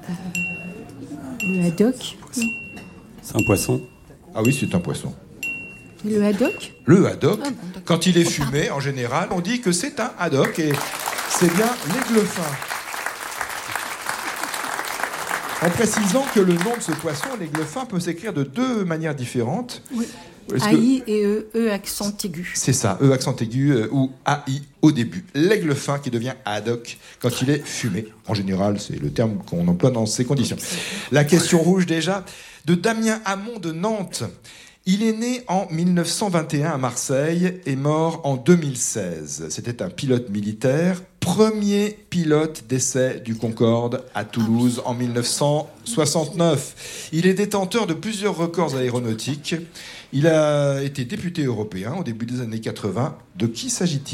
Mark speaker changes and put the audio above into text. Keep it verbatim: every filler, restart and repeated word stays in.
Speaker 1: Le haddock.
Speaker 2: C'est un poisson.
Speaker 3: Ah oui, c'est un poisson.
Speaker 1: Le haddock.
Speaker 3: Le haddock,
Speaker 1: Ah bon, d'accord.
Speaker 3: quand il est fumé, en général, on dit que c'est un haddock et c'est bien l'aigle fin. En précisant que le nom de ce poisson, l'aigle fin, peut s'écrire de deux manières différentes.
Speaker 1: Oui.
Speaker 3: Est-ce
Speaker 1: A
Speaker 3: que-
Speaker 1: I et E, E accent aigu.
Speaker 3: C'est ça, E accent aigu euh, ou A I au début. L'aigle fin qui devient haddock quand il est fumé. En général, c'est le terme qu'on emploie dans ces conditions. La question rouge déjà, de Damien Hamon de Nantes. Il est né en mille neuf cent vingt et un à Marseille et mort en deux mille seize. C'était un pilote militaire, premier pilote d'essai du Concorde à Toulouse en mille neuf cent soixante-neuf. Il est détenteur de plusieurs records aéronautiques. Il a été député européen au début des années quatre-vingts. De qui s'agit-il ?